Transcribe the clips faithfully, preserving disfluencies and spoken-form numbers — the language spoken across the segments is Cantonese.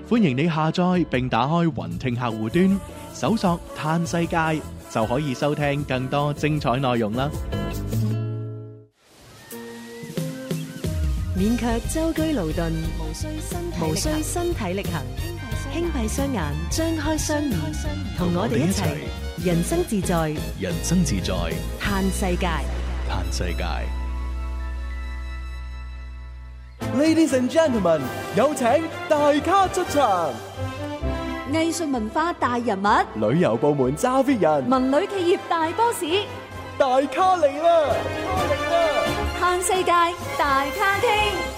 歡迎你下載並打開雲聽客戶端，搜索嘆世界就可以收聽更多精彩內容啦。 免卻舟車勞頓， 無需身體無需身體力行，輕閉雙眼，張開雙耳，同我哋一齊人生自在， 人生自在， 嘆世界。 嘆世界。 Ladies and gentlemen， 有請大咖出場。 藝術文化大人物， 旅遊部門揸 fit 人， 文旅企業大 boss， 大咖嚟啦！嚟啦！ 嘆世界大咖廳。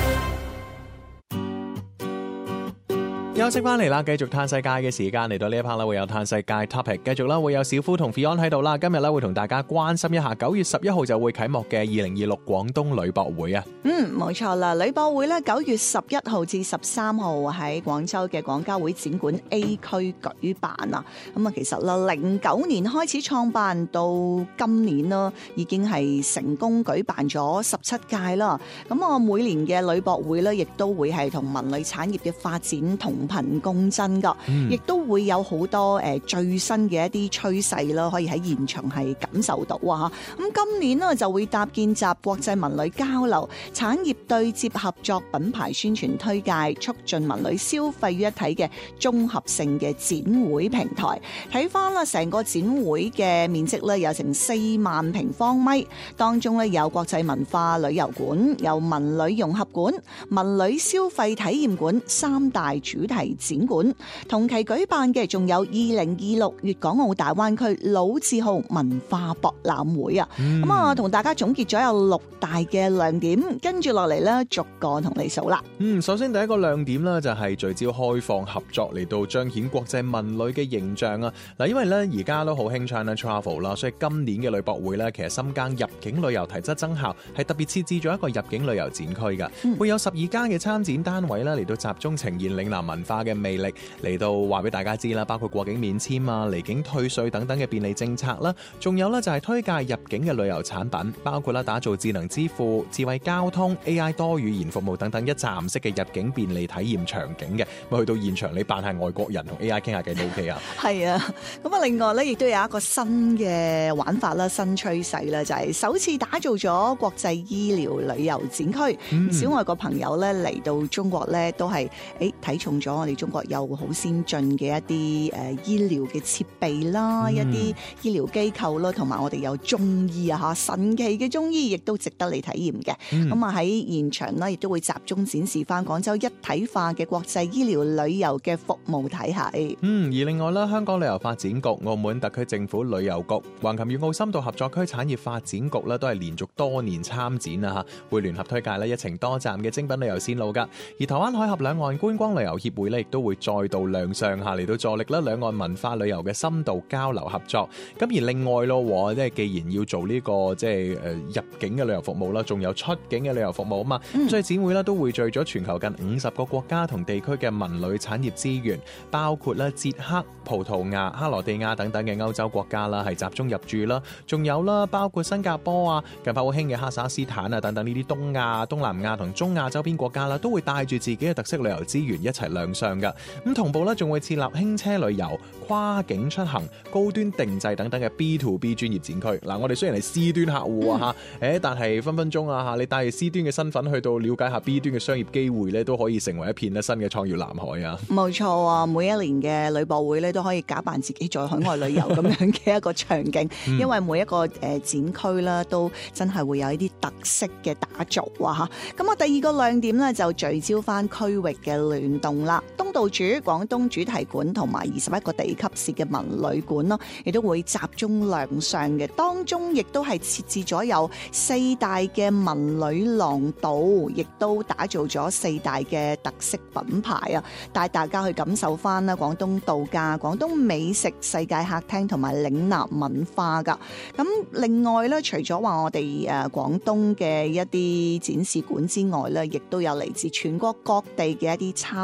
休息翻嚟啦，繼續嘆世界嘅時間嚟到呢一 part 啦，會有嘆世界 topic， 繼續啦，會有小夫同 Fion 喺度啦。今日咧會同大家關心一下九月十一號就會啟幕嘅二零二六廣東旅博會啊。 嗯，冇錯啦，旅博會咧九月十一號至十三號喺廣州嘅廣交會展館 A 區舉辦啊。咁啊，其實啦，零九年開始創辦到今年啦，已經係成功舉辦咗十七屆啦。咁啊，每年嘅旅博會咧，亦都會係同文旅產業嘅發展同同頻共振噶，亦、嗯、都會有好多誒最新嘅一啲趨勢啦，可以喺現場係感受到啊！咁今年呢就會搭建集國際文旅交流、產業對接合作、品牌宣傳推介、促進文旅消費於一體嘅綜合性嘅展會平台。睇翻啦，成個展會嘅面積咧有成四萬平方米，當中咧有國際文化旅遊館、有文旅融合館、文旅消費體驗館三大主題展館。同期舉辦嘅仲有二零二六粵港澳大灣區老字號文化博覽會啊！咁啊、嗯，同大家總結咗有六大嘅亮點，跟住落嚟咧，逐個同你數啦。 嗯，首先第一個亮點咧就係聚焦開放合作嚟到彰顯國際文旅嘅形象啊！嗱，因為咧而家都好興 China Travel 啦，所以今年嘅旅博會咧，其實深耕入境旅遊提質增效，係特別設置咗一個入境旅遊展區㗎，嗯、會有十二間嘅參展單位咧嚟到集中呈現嶺南文化嘅魅力，嚟到話俾大家知啦，包括過境免簽啊、離境退稅等等嘅便利政策啦，仲有咧就係推介入境嘅旅遊產品，包括啦打造智能支付、智慧交通、A I 多語言服務等等一站式嘅入境便利體驗場景嘅，咁去到現場你扮下外國人同 A I 傾下偈都 OK 啊。係啊，咁啊另外咧亦都有一個新嘅玩法啦、新趨勢啦，就係、是、首次打造咗國際醫療旅遊展區。唔少、嗯、外國朋友咧嚟到中國咧都係誒睇重咗我哋中國有好先進嘅一啲誒、呃、醫療嘅設備啦，嗯、一啲醫療機構啦，同埋我哋有中醫啊嚇，神奇嘅中醫亦都值得你體驗嘅。咁啊喺現場呢，亦都會集中展示翻廣州一體化嘅國際醫療旅遊嘅服務體系。嗯， 而另外咧，香港旅遊發展局、澳門特區政府旅遊局、橫琴粵澳深度合作區產業發展局咧，都係連續多年參展啊嚇，會聯合推介咧一程多站嘅精品旅遊線路噶。而台灣海峽兩岸觀光旅遊協會咧，亦都會再度亮相下嚟到助力啦兩岸文化旅遊嘅深度交流合作。咁而另外咯，即係既然要做呢、這個即係誒入境嘅旅遊服務啦，仲有出境嘅旅遊服務啊嘛，嗯、所以展會咧都匯聚咗全球近五十個國家同地區嘅文旅產業資源，包括咧捷克、葡萄牙、克羅地亞等等嘅歐洲國家啦，係集中入駐啦。仲有啦，包括新加坡啊、近排好興嘅哈薩克斯坦啊等等呢啲東亞、東南亞同中亞周邊國家啦，都會帶住自己嘅特色旅遊資源一齊亮相噶。咁同步咧，仲會設立輕車旅遊、跨境出行、高端定製等等嘅 B to B 專業展區。嗱，我哋雖然係 C 端客戶啊嚇，誒、嗯，但係分分鐘啊嚇，你帶住 C 端嘅身份去到了解下 B 端嘅商業機會咧，都可以成為一片咧新嘅創業藍海啊！冇錯啊，每一年嘅旅博會咧都可以假扮自己在海外旅遊咁樣嘅一個場景，嗯、因為每一個誒展區啦都真係會有一啲特色嘅打造啊嚇。咁啊，第二個亮點咧就聚焦翻區域嘅聯動啦，東道主廣東主題館同埋二十一個地級市嘅文旅館咯，亦都會集中亮相嘅。當中亦都係設置咗有四大嘅文旅廊道，亦都打造咗四大嘅特色品牌啊，帶大家去感受翻啦廣東度假、廣東美食、世界客廳同埋嶺南文化噶。咁另外咧，除咗話我哋誒廣東嘅一啲展示館之外咧，亦都有嚟自全國各地嘅一啲參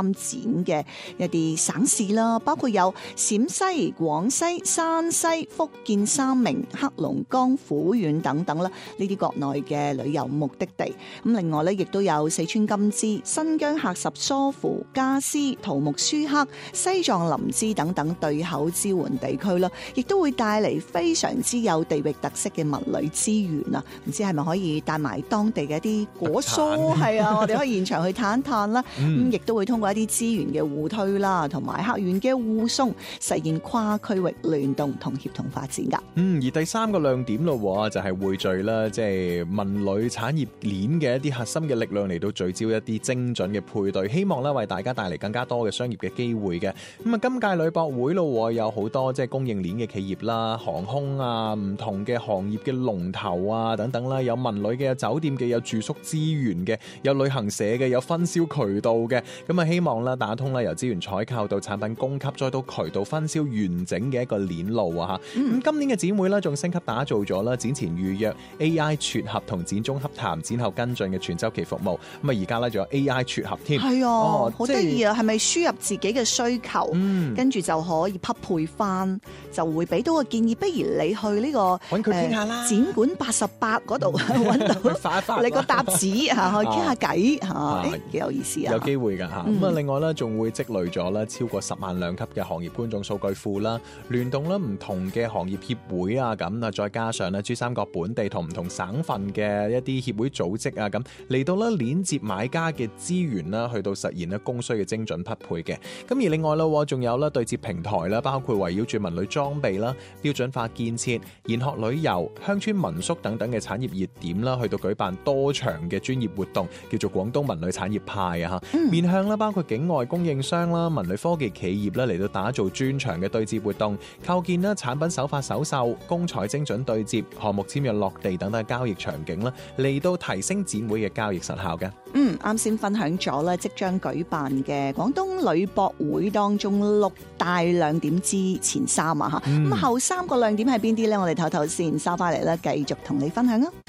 鏈嘅一啲省市啦，包括有陝西、廣西、山西、福建、三明、黑龍江、撫遠等等啦，呢啲國內嘅旅遊目的地。咁另外咧，亦都有四川金枝、新疆喀什、疏附、加斯、圖木舒克、西藏林芝等等對口支援地區啦，亦都會帶嚟非常之有地域特色嘅文旅資源啊！唔知係咪可以帶埋當地嘅一啲果蔬？係啊，我哋可以現場去探一探啦。咁亦都會通過一啲資源嘅互推啦，同埋客源嘅互送，實現跨區域聯動同協同發展噶。 嗯，而第三個亮點咯，就係匯聚啦，即係文旅產業鏈嘅一啲核心嘅力量嚟到聚焦一啲精準嘅配對，希望咧為大家帶嚟更加多嘅商業嘅機會嘅。咁啊，今屆旅博會咯，有好多即係供應鏈嘅企業啦、航空啊、唔同嘅行業嘅龍頭啊等等啦，有文旅嘅、有酒店嘅、有住宿資源嘅、有旅行社嘅、有分銷渠道嘅。咁啊，希望啦打通啦由資源採購到產品供給再到渠道分銷完整嘅一個鏈路啊嚇。咁、嗯、今年嘅展會咧仲升級打造咗啦展前預約 A I 撮合同展中洽談、展後跟進嘅全周期服務。咁啊而家咧仲有 A I 撮合添。係啊，好得意啊！係咪輸入自己嘅需求， 嗯、跟住就可以匹配翻，就會俾到個建議。不如你去呢、這個揾佢傾下啦、呃， 展館八十八嗰度揾到你個搭子嚇，去傾下偈嚇，誒幾有意思啊！ 有機會㗎嚇。咁、嗯、啊，另外咧仲會積累咗咧超過十萬兩級嘅行業觀眾數據庫啦，聯動咧唔同嘅行業協會啊，咁啊再加上咧珠三角本地同唔同省份嘅一啲協會組織啊，咁嚟到咧連接買家嘅資源啦，去到實現咧供需嘅精準匹配嘅。咁而另外咧，仲有咧對接平台啦，包括圍繞住文旅裝備啦、標準化建設、研學旅遊、鄉村民宿等等嘅產業熱點啦，去到舉辦多場嘅專業活動，叫做廣東文旅產業派啊嚇、嗯。面向啦，包括境外供應商啦、文旅科技企業啦，嚟到打造專場嘅對接活動，構建啦產品手法手售、公採精準對接、項目簽約落地等等嘅交易場景啦，嚟到提升展會嘅交易實效嘅。 嗯，啱先分享咗咧，即將舉辦嘅廣東旅博會當中六大亮點之前三啊嚇，咁、嗯、後三個亮點係邊啲咧？我哋唞唞先，收翻嚟咧，繼續同你分享啊！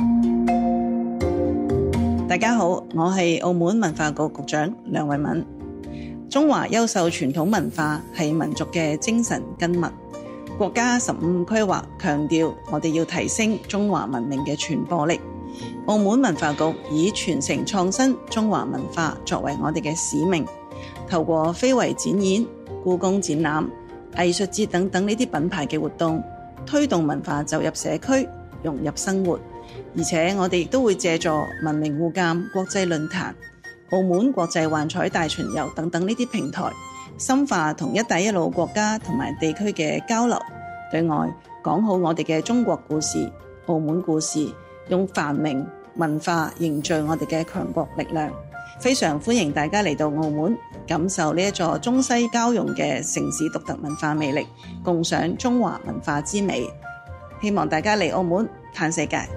大家好，我係澳門文化局局長梁慧敏。中華優秀傳統文化係民族嘅精神根脈。國家十五規劃強調，我哋要提升中華文明嘅傳播力。澳門文化局以傳承創新中華文化作為我哋嘅使命，透過非遺展演、故宮展覽、藝術節等等呢啲品牌嘅活動，推動文化走入社區，融入生活。而且我哋亦都會借助文明互鑒國際論壇、澳門國際幻彩大巡遊等等呢啲平台，深化同一帶一路國家同埋地區嘅交流，對外講好我哋嘅中國故事、澳門故事，用繁榮文化凝聚我哋嘅強國力量。非常歡迎大家嚟到澳門，感受呢一座中西交融嘅城市獨特文化魅力，共賞中華文化之美。希望大家嚟澳門嘆世界。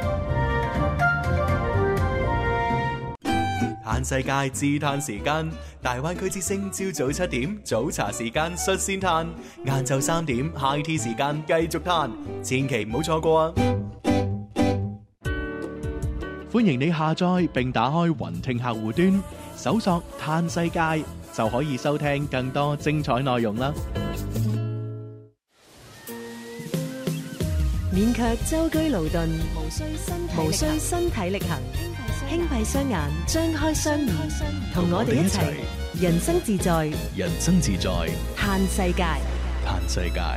嘆世界自嘆時間，大灣區之聲朝早七點早茶時間率先嘆，晏晝三點 high tea 時間繼續嘆，千祈唔好錯過啊！歡迎你下載並打開雲聽客戶端，搜索嘆世界就可以收聽更多精彩內容啦！ 免卻舟車勞頓， 無需身體無需身體力行，輕閉雙眼，張開雙耳，同我哋一齊人生自在， 人生自在， 嘆世界， 嘆世界。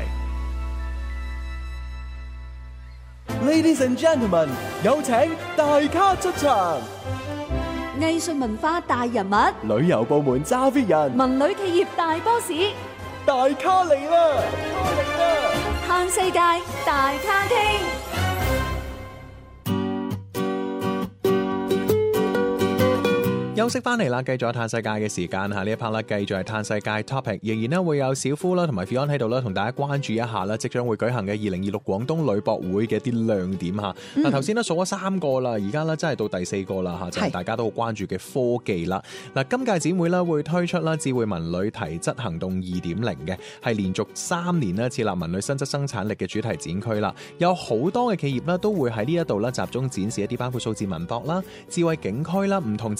Ladies and gentlemen， 有請大咖出場。 藝術文化大人物， 旅遊部門揸 fit 人， 文旅企業大 boss， 大咖嚟啦！大咖嚟啦！ 嘆世界大咖廳。 休息翻嚟啦，繼續嘆世界嘅時間嚇，呢一 part 啦，繼續係嘆世界 topic， 仍然咧會有小夫啦同埋 Fion 喺度啦，同大家關注一下啦，即將會舉行嘅二零二六廣東旅博會嘅一啲亮點嚇。嗱頭先咧數咗三個啦，而家咧真係到第四個啦嚇，就係、是、大家都好關注嘅科技啦。嗱，今屆展會咧會推出啦智慧文旅提質行動二點零嘅，係連續三年咧設立文旅新質生產力嘅主題展區啦。有好多嘅企業咧都會喺呢一度咧集中展示一啲包括數字文博啦、智慧景區啦、唔同前沿技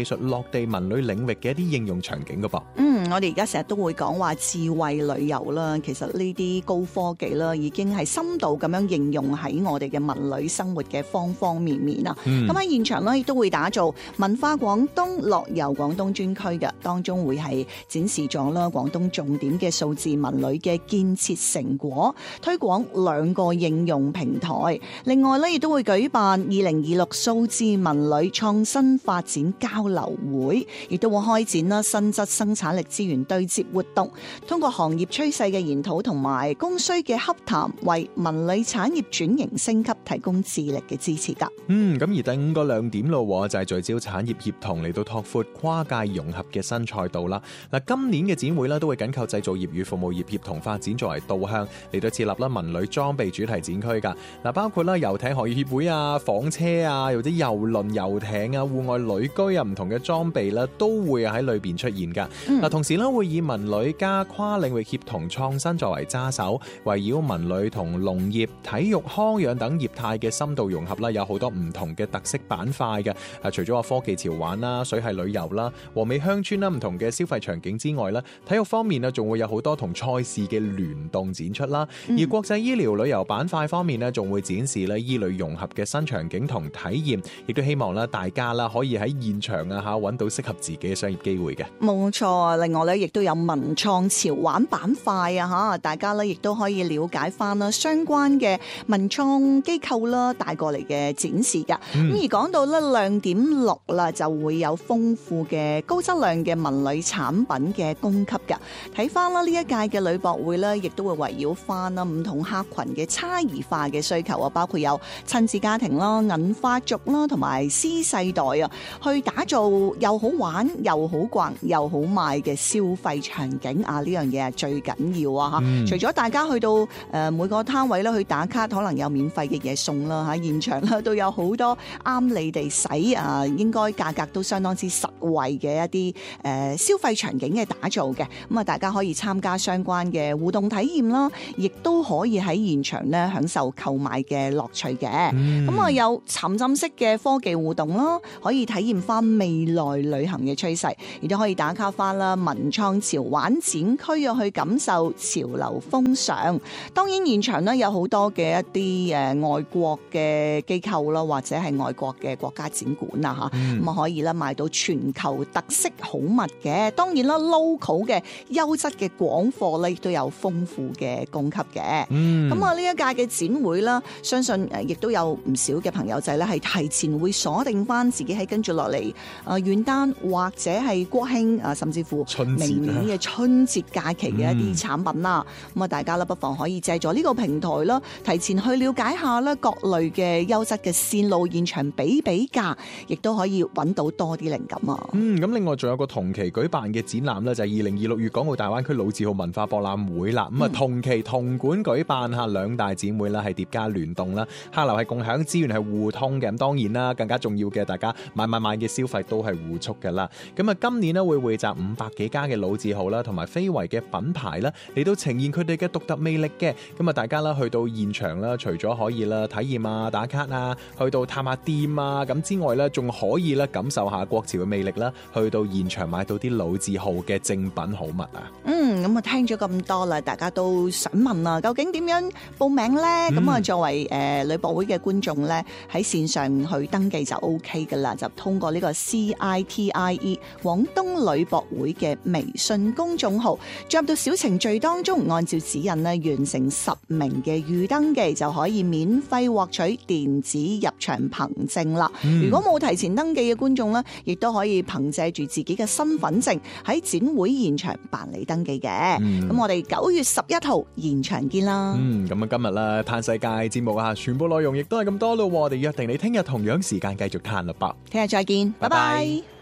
術落地文旅領域嘅一啲應用場景噶噃。 嗯，我哋而家成日都會講話智慧旅遊啦，其實呢啲高科技啦，已經係深度咁樣應用喺我哋嘅文旅生活嘅方方面面啊。咁喺、嗯、現場呢，亦都會打造文化廣東樂遊廣東專區嘅，當中會係展示咗啦廣東重點嘅數字文旅嘅建設成果，推廣兩個應用平台。另外呢，亦都會舉辦二零二六數字文旅創新發展交流會，亦都會開展啦新質生產力資源對接活動，通過行業趨勢嘅研討同埋供需嘅洽談，為文旅產業轉型升級提供智力嘅支持噶。 嗯，咁而第五個亮點咯，就係聚焦產業協同嚟到拓闊跨界融合嘅新賽道啦。嗱，今年嘅展會咧都會緊扣製造業與服務業協同發展作為導向，嚟到設立啦文旅裝備主題展區噶。嗱，包括啦遊艇行業協會啊、房車啊，或者遊輪、遊艇啊、戶外旅居啊，唔同嘅裝備啦，都會喺裏邊出現噶。嗱、嗯，同時咧會以文旅加跨領域協同創新作為揸手，圍繞文旅同農業、體育、康養等業態嘅深度融合啦，有好多唔同嘅特色板塊嘅。啊，除咗話科技潮玩啦、水系旅遊啦、和美鄉村啦，唔同嘅消費場景之外咧，體育方面啊，仲會有好多同賽事嘅聯動展出啦。嗯、而國際醫療旅遊板塊方面咧，仲會展示咧醫旅融合嘅新場景同體驗，亦都希望咧大家啦可以喺現場啊嚇揾到適合自己嘅商業機會嘅。冇錯， 另外咧亦都有文創潮玩板塊啊嚇，大家咧亦都可以了解翻啦相關嘅文創機構啦帶過嚟嘅展示㗎。咁、嗯、而講到咧亮點六啦，就會有豐富嘅高質量嘅文旅產品嘅供給㗎。睇翻啦呢一屆嘅旅博會咧，亦都會圍繞翻啦唔同客群嘅差異化嘅需求啊，包括有親子家庭啦、銀髮族啦，同埋 C 世代啊，去打造又好玩又好逛又好賣嘅消費場景啊！呢樣嘢係最緊要啊！嚇、嗯，除咗大家去到誒、呃、每個攤位咧去打卡，可能有免費嘅嘢送啦嚇，現場咧都有好多啱你哋使啊，應該價格都相當之實惠嘅一啲誒、呃、消費場景嘅打造嘅。咁啊，大家可以參加相關嘅互動體驗啦，亦都可以喺現場咧享受購買嘅樂趣嘅。咁啊、嗯，有沉浸式嘅科技互動啦，可以體驗翻未來旅行嘅趨勢，亦都可以打卡翻啦文創潮玩展區啊，去感受潮流風尚。當然現場咧有好多嘅一啲誒外國嘅機構啦，或者係外國嘅國家展館啊嚇，咁啊、嗯、可以咧買到全球特色好物嘅。當然啦 ，local 嘅優質嘅廣貨咧亦都有豐富嘅供給嘅。咁啊呢一屆嘅展會啦，相信誒亦都有唔少嘅朋友仔咧係提前會鎖定翻自己喺跟住落嚟啊元旦或者係國慶啊，甚至乎明年嘅春節假期嘅一啲產品啦。咁啊、嗯，大家咧不妨可以借助呢個平台啦，提前去了解下啦各類嘅優質嘅線路現場比比價，亦都可以揾到多啲靈感啊。 嗯，咁另外仲有個同期舉辦嘅展覽咧，就係二零二六粵港澳大灣區老字號文化博覽會啦。咁啊、嗯，同期同館舉辦下兩大展會啦，係疊加聯動啦，客流係共享，資源係互通嘅。咁當然啦，更加重要嘅，大家買買買嘅消費都係互促嘅啦。咁啊，今年咧會匯集五百幾家嘅老字號啦，同埋非遺嘅品牌啦，嚟到呈現佢哋嘅獨特魅力嘅。咁啊，大家啦去到現場啦，除咗可以啦體驗啊、打卡啊，去到探下店啊，咁之外咧，仲可以咧感受下國潮嘅魅力啦，去到現場買到啲老字號嘅正品好物啊。 嗯，咁啊聽咗咁多啦，大家都想問啊，究竟點樣報名咧？咁啊、嗯，作為誒旅博會嘅觀眾咧，喺線上去登記就 O K 噶啦，就通過呢個 C I T I E 廣東旅博會嘅微信公眾號，進入到小程序當中，按照指引咧完成實名嘅預登記，就可以免費獲取電子入場憑證啦。嗯、如果冇提前登記嘅觀眾咧，亦都可以憑借住自己嘅身份證喺展會現場辦理登記嘅。咁、嗯、我哋九月十一號現場見啦。 嗯，咁啊今日啦嘆世界節目啊，全部內容亦都係咁多咯。我哋約定你聽日同樣時間繼續嘆啦噃。 聽日再見，拜拜。